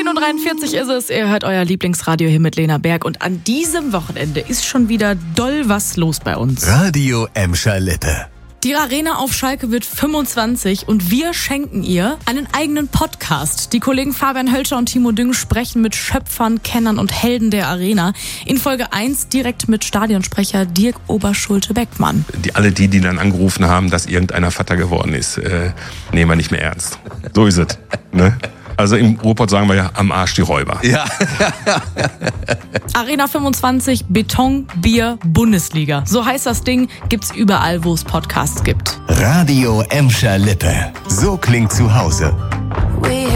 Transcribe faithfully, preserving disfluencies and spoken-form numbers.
neun Uhr dreiundvierzig ist es, ihr hört euer Lieblingsradio hier mit Lena Berg und an diesem Wochenende ist schon wieder doll was los bei uns. Radio Emscher Lippe. Die Arena auf Schalke wird fünfundzwanzig und wir schenken ihr einen eigenen Podcast. Die Kollegen Fabian Hölscher und Timo Düng sprechen mit Schöpfern, Kennern und Helden der Arena. In Folge eins direkt mit Stadionsprecher Dirk Oberschulte-Beckmann. Die, alle die, die dann angerufen haben, dass irgendeiner Vater geworden ist, äh, nehmen wir nicht mehr ernst. So ist es. Ne? Also im Ruhrpott sagen wir ja, am Arsch die Räuber. Ja. Arena fünfundzwanzig, Beton, Bier, Bundesliga. So heißt das Ding, gibt's überall, wo es Podcasts gibt. Radio Emscher Lippe. So klingt zu Hause.